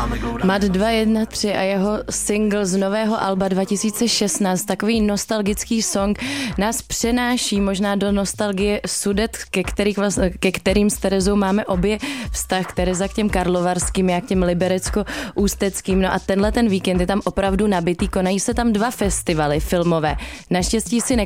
Mat 213 a jeho single z nového alba 2016, takový nostalgický song, nás přenáší možná do nostalgie Sudet, ke kterým s Terezou máme obě vztah. Tereza k těm karlovarským, já k těm liberecko-ústeckým. No a ten víkend je tam opravdu nabitý, konají se tam 2 festivaly filmové. Naštěstí si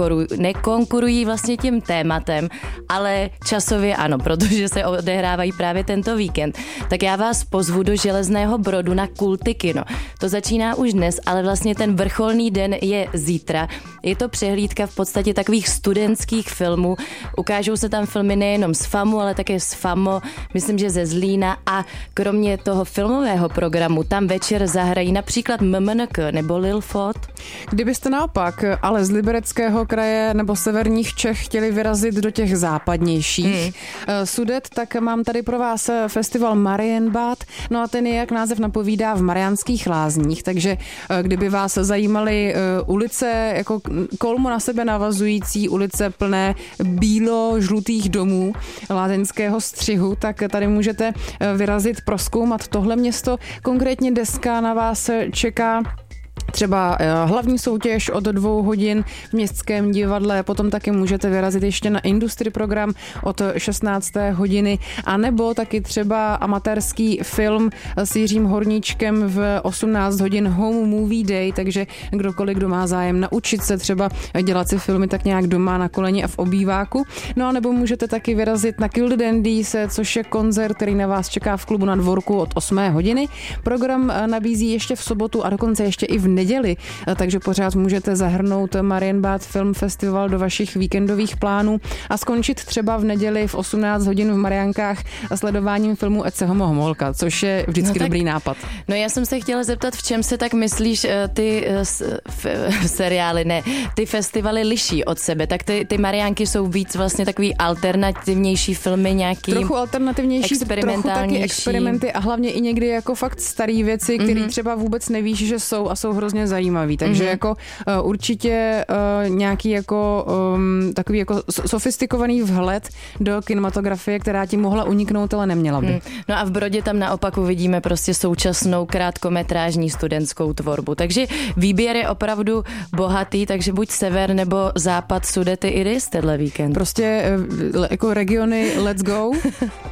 nekonkurují vlastně tím tématem, ale časově ano, protože se odehrávají právě tento víkend. Tak já vás pozvu do Železného Brodu na Kulty kino. To začíná už dnes, ale vlastně ten vrcholný den je zítra. Je to přehlídka v podstatě takových studentských filmů. Ukážou se tam filmy nejenom z FAMu, ale také z FAMO, myslím, že ze Zlína, a kromě toho filmového programu tam večer zahrají například MMNK nebo Lil Fot. Kdybyste naopak ale z Libereckého kraje nebo severních Čech chtěli vyrazit do těch západnějších Sudet, tak mám tady pro vás festival Marienbad. No a ten je, jak název napovídá, v Mariánských Lázních, takže kdyby vás zajímaly ulice jako kolmo na sebe navazující, ulice plné bílo-žlutých domů lázeňského střihu, tak tady můžete vyrazit prozkoumat tohle město. Konkrétně deska na vás čeká třeba hlavní soutěž od 2 hodin v Městském divadle, potom taky můžete vyrazit ještě na Industry program od 16. hodiny, anebo taky třeba amatérský film s Jiřím Horníčkem v 18 hodin Home Movie Day, takže kdokoliv, kdo má zájem naučit se třeba dělat si filmy tak nějak doma na koleni a v obýváku. No a nebo můžete taky vyrazit na Kill the Dandies, což je koncert, který na vás čeká v klubu na Dvorku od 8. hodiny. Program nabízí ještě v sobotu a dokonce ještě i v neděli, takže pořád můžete zahrnout Marienbad Film Festival do vašich víkendových plánů a skončit třeba v neděli v 18 hodin v Mariánkách sledováním filmu Ece Homo Homolka, což je vždycky dobrý nápad. No já jsem se chtěla zeptat, v čem se tak myslíš ty seriály, ty festivaly liší od sebe, tak ty Mariánky jsou víc vlastně takový alternativnější filmy, nějaký trochu alternativnější, trochu taky experimenty a hlavně i někdy jako fakt starý věci, které třeba vůbec nevíš, že jsou a jsou hrozně zajímavý, takže jako určitě nějaký jako takový jako sofistikovaný vhled do kinematografie, která ti mohla uniknout, ale neměla by. No a v Brodě tam naopak uvidíme prostě současnou krátkometrážní studentskou tvorbu, takže výběr je opravdu bohatý, takže buď sever nebo západ Sudety i rys tenhle víkend. Prostě jako regiony let's go.